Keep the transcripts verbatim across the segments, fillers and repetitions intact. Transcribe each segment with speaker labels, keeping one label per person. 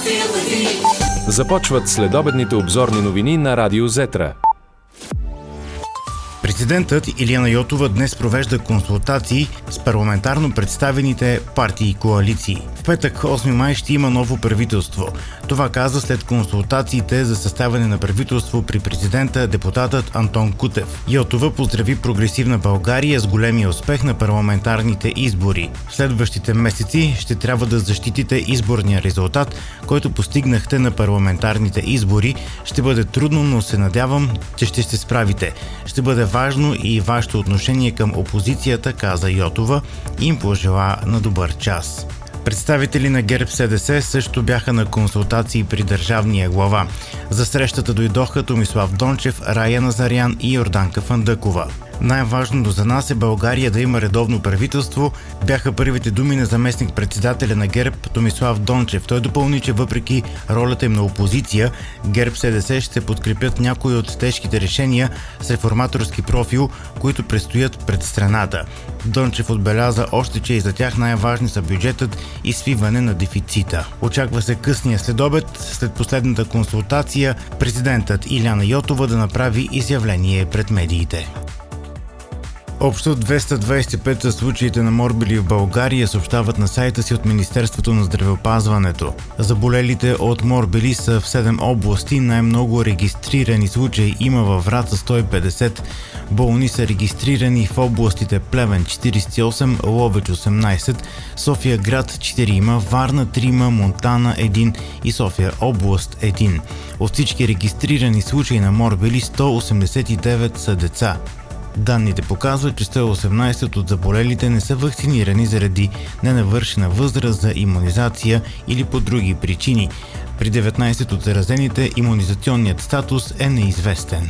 Speaker 1: Започват следобедните обзорни новини на Радио Зетра.
Speaker 2: Президентът Илияна Йотова днес провежда консултации с парламентарно представените партии и коалиции. В петък, осми май, ще има ново правителство. Това каза след консултациите за съставяне на правителство при президента депутатът Антон Кутев. Йотова поздрави Прогресивна България с големия успех на парламентарните избори. В следващите месеци ще трябва да защитите изборния резултат, който постигнахте на парламентарните избори. Ще бъде трудно, но се надявам, че ще се справите. Ще бъде важно и вашето отношение към опозицията, каза Йотова, и им пожела на добър час. Представители на ГЕРБ-СДС също бяха на консултации при държавния глава. За срещата дойдоха Томислав Дончев, Рая Назарян и Йорданка Фандъкова. Най-важното за нас е България да има редовно правителство, бяха първите думи на заместник-председателя на ГЕРБ Томислав Дончев. Той допълни, че въпреки ролята им на опозиция, ГЕРБ-СДС ще подкрепят някои от тежките решения с реформаторски профил, които предстоят пред страната. Дончев отбеляза още, че и за тях най-важни са бюджетът и свиване на дефицита. Очаква се късния следобед, след последната консултация, президентът Илияна Йотова да направи изявление пред медиите. Общо двеста двадесет и пет са случаите на морбили в България, съобщават на сайта си от Министерството на здравеопазването. Заболелите от морбили са в седем области, най-много регистрирани случаи има във Враца сто и петдесет. Болни са регистрирани в областите Плевен четиридесет и осем, Ловеч осемнадесет, София град четири, Варна три, Монтана един и София област един. От всички регистрирани случаи на морбили сто осемдесет и девет са деца. Данните показват, че сто и осемнадесет от заболелите не са вакцинирани заради ненавършена възраст за имунизация или по други причини. При деветнадесет от заразените имунизационният статус е неизвестен.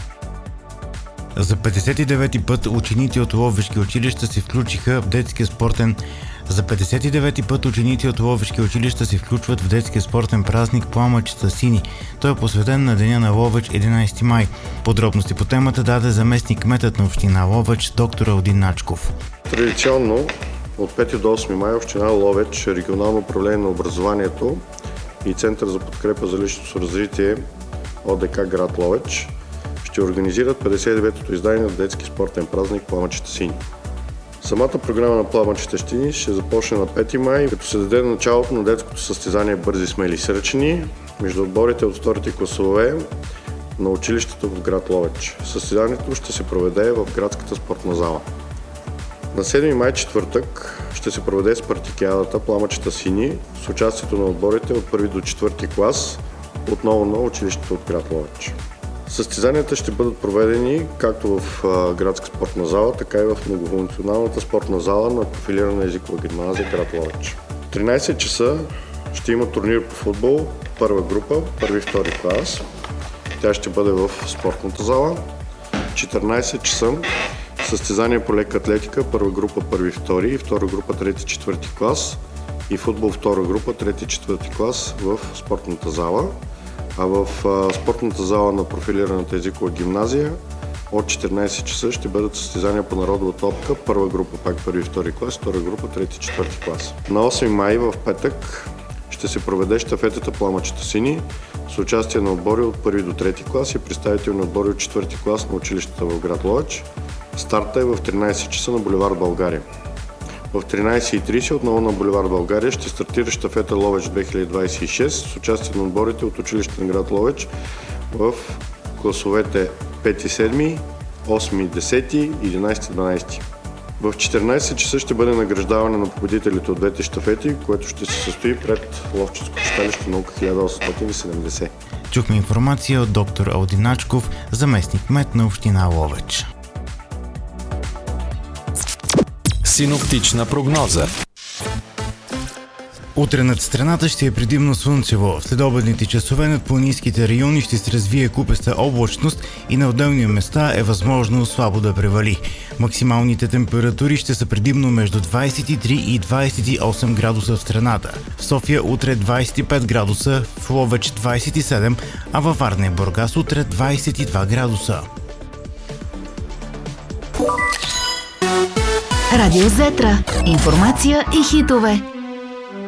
Speaker 2: За петдесет и девети път ученици от ловешки училища се включиха в детския спортен За петдесет и девети път ученици от ловешки училища се включват в детския спортен празник Пламъчета сини. Той е посветен на деня на Ловеч, единадесети май. Подробности по темата даде заместник кметът на община Ловеч, доктор Алдин Начков.
Speaker 3: Традиционно от пети до осми май община Ловеч, регионално управление на образованието и Център за подкрепа за личностно развитие ОДК град Ловеч ще организират петдесет и деветото издание на детски спортен празник Пламъчета сини. Самата програма на Пламъчета сини ще започне на пети май, като се даде началото на детското състезание Бързи, смели, сръчни между отборите от вторите класове на училището в град Ловеч. Състезанието ще се проведе в градската спортна зала. На седми май, четвъртък, ще се проведе спартакиадата Пламъчета сини с участието на отборите от първи до четвърти клас, отново на училището от град Ловеч. Състезанията ще бъдат проведени както в градска спортна зала, така и в многофункционалната спортна зала на профилирана езикова гимназия град Ловеч. В тринадесет часа ще има турнир по футбол, първа група, първи и втори клас. Тя ще бъде в спортната зала. В четиринадесет часа състезание по лека атлетика, първа група, първи и втори, и втора група, трети и четвърти клас, и футбол втора група, трети и четвърти клас в спортната зала. А в а, спортната зала на профилираната езикова гимназия от четиринадесет часа ще бъдат състезания по народова топка, първа група пак първи и втори клас, втора група трети и четвърти клас. На осми май в петък ще се проведе щафетата Пламъчета сини с участие на отбори от първи до трети клас и представителни отбори от четвърти клас на училищата в град Ловеч. Старта е в тринадесет часа на булевард България. В тринадесет и тридесет отново на булевард България ще стартира щафета Ловеч две хиляди двадесет и шест с участие на отборите от училището на град Ловеч в класовете пети, седми, осми, десети, единадесети, дванадесети. В четиринадесет часа ще бъде награждаване на победителите от двете щафети, което ще се състои пред Ловчевско читалище наука хиляда осемстотин и седемдесет.
Speaker 2: Чухме информация от доктор Алдин Начков, заместник кмет на община Ловеч.
Speaker 1: Синоптична прогноза.
Speaker 2: Утре над страната ще е предимно слънчево. В следобедните часове над планинските райони ще се развие купеста облачност и на отделни места е възможно слабо да превали. Максималните температури ще са предимно между двадесет и три и двадесет и осем градуса в страната. В София утре двадесет и пет градуса, в Ловеч двадесет и седем, а във Варна и Бургас утре двадесет и два градуса.
Speaker 4: Радио Зетра. Информация и хитове.